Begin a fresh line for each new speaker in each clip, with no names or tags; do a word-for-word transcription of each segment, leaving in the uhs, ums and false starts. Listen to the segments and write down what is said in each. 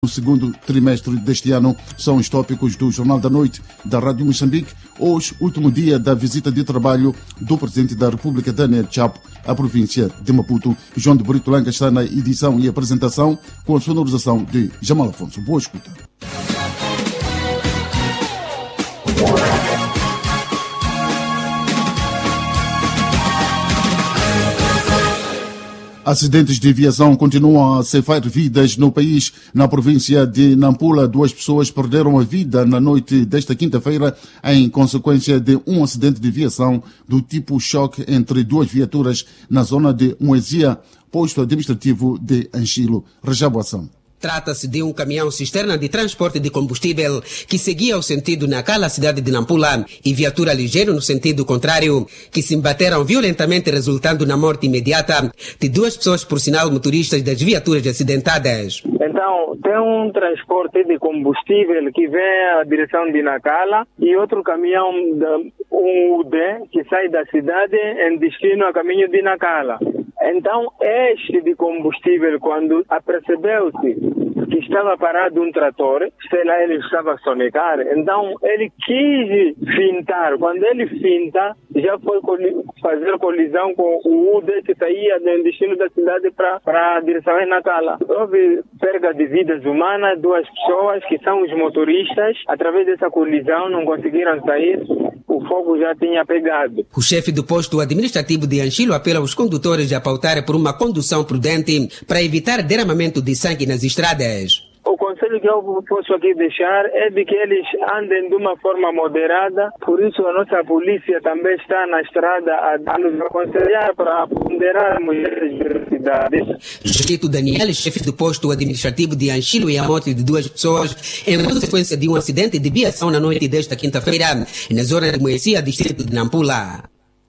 No segundo trimestre deste ano são os tópicos do Jornal da Noite da Rádio Moçambique. Hoje, último dia da visita de trabalho do Presidente da República, Daniel Chapo, à província de Maputo. João de Brito Lanca está na edição e apresentação com a sonorização de Jamal Afonso. Boa escuta. Acidentes de aviação continuam a ceifar vidas no país. Na província de Nampula, duas pessoas perderam a vida na noite desta quinta-feira em consequência de um acidente de aviação do tipo choque entre duas viaturas na zona de Moesia, posto administrativo de Anchilo. Rajabo Ação.
Trata-se de um caminhão cisterna de transporte de combustível que seguia o sentido naquela cidade de Nampula e viatura ligeira no sentido contrário, que se embateram violentamente, resultando na morte imediata de duas pessoas, por sinal motoristas das viaturas acidentadas.
Então, tem um transporte de combustível que vem à direção de Nacala e outro caminhão, um U D, que sai da cidade em destino a caminho de Nacala. Então, este de combustível, quando apercebeu-se que estava parado um trator, sei lá, ele estava a sonegar, então ele quis fintar. Quando ele finta, já foi fazer colisão com o U D que saía do destino da cidade para a direção de Nacala. Houve perda de vidas humanas, duas pessoas que são os motoristas, através dessa colisão não conseguiram sair. O fogo já tinha pegado.
O chefe do posto administrativo de Anchilo apela aos condutores a pautar por uma condução prudente para evitar derramamento de sangue nas estradas.
O conselho que eu posso aqui deixar é de que eles andem de uma forma moderada, por isso a nossa polícia também está na estrada a, a nos aconselhar para ponderar mulheres de cidade.
Justito Daniel, chefe do posto administrativo de Anchilo, e a morte de duas pessoas em consequência de um acidente de aviação na noite desta quinta-feira na zona de Moesia, distrito de Nampula.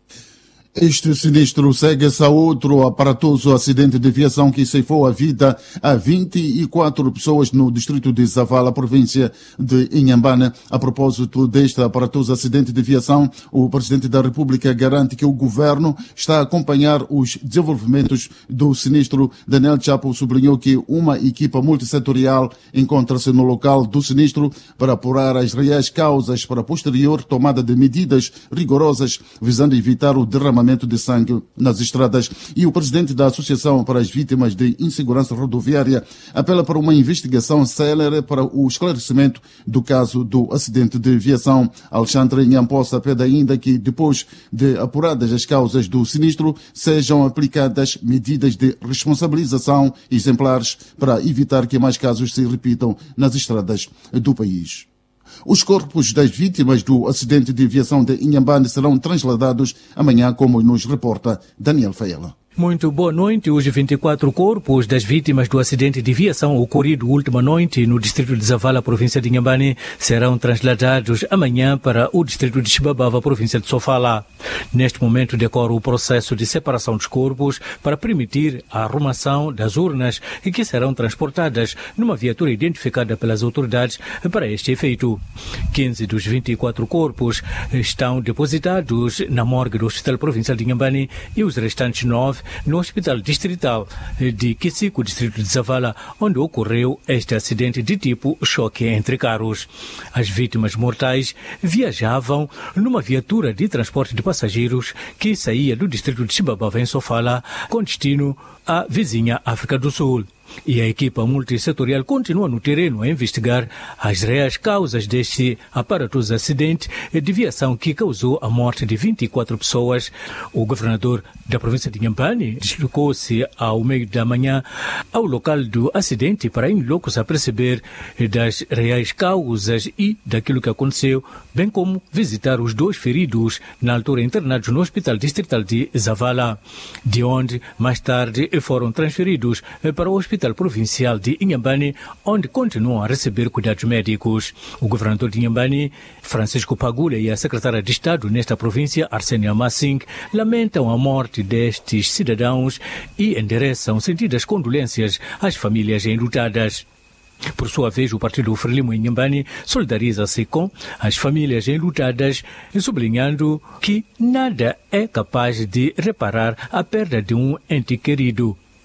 Este sinistro segue-se a outro aparatoso acidente de aviação que ceifou a vida a vinte e quatro pessoas no distrito de Zavala, província de Inhambane. A propósito deste aparatoso acidente de aviação, o Presidente da República garante que o governo está a acompanhar os desenvolvimentos do sinistro. Daniel Chapo sublinhou que uma equipa multissetorial encontra-se no local do sinistro para apurar as reais causas para a posterior tomada de medidas rigorosas visando evitar o derramamento de sangue nas estradas. E o presidente da Associação para as Vítimas de Insegurança Rodoviária apela para uma investigação célere para o esclarecimento do caso do acidente de aviação. Alexandre Nhamposa pede ainda que, depois de apuradas as causas do sinistro, sejam aplicadas medidas de responsabilização exemplares para evitar que mais casos se repitam nas estradas do país. Os corpos das vítimas do acidente de aviação de Inhambane serão transladados amanhã, como nos reporta Daniel Faela.
Muito boa noite. Os vinte e quatro corpos das vítimas do acidente de aviação ocorrido última noite no distrito de Zavala, província de Inhambane, serão transladados amanhã para o distrito de Chibabava, província de Sofala. Neste momento decorre o processo de separação dos corpos para permitir a arrumação das urnas e que serão transportadas numa viatura identificada pelas autoridades para este efeito. quinze dos vinte e quatro corpos estão depositados na morgue do Hospital Provincial de Inhambane e os restantes nove no Hospital Distrital de Kisico, distrito de Zavala, onde ocorreu este acidente de tipo choque entre carros. As vítimas mortais viajavam numa viatura de transporte de passageiros que saía do distrito de Chibabava, em Sofala, com destino à vizinha África do Sul. E a equipa multissetorial continua no terreno a investigar as reais causas deste aparatoso acidente de aviação que causou a morte de vinte e quatro pessoas. O governador da província de Inhambane deslocou-se ao meio da manhã ao local do acidente para em loco se aperceber das reais causas e daquilo que aconteceu, bem como visitar os dois feridos na altura internados no Hospital Distrital de Zavala, de onde mais tarde foram transferidos para o Hospital Provincial de Inhambane, onde continuam a receber cuidados médicos. O governador de Inhambane, Francisco Pagula, e a secretária de Estado nesta província, Arsenia Massing, lamentam a morte destes cidadãos e endereçam sentidas condolências às famílias enlutadas. Por sua vez, o Partido Frelimo Inhambane solidariza-se com as famílias enlutadas, sublinhando que nada é capaz de reparar a perda de um ente querido.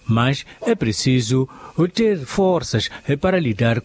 mas é preciso ter forças para lidar